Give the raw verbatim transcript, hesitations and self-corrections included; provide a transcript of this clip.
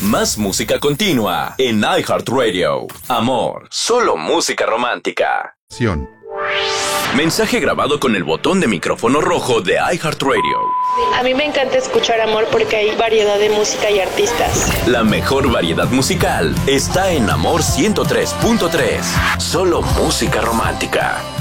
Más música continua en iHeartRadio. Amor, solo música romántica. Mensaje grabado con el botón de micrófono rojo de iHeartRadio. A mí me encanta escuchar Amor porque hay variedad de música y artistas. La mejor variedad musical está en Amor ciento tres punto tres. Solo música romántica.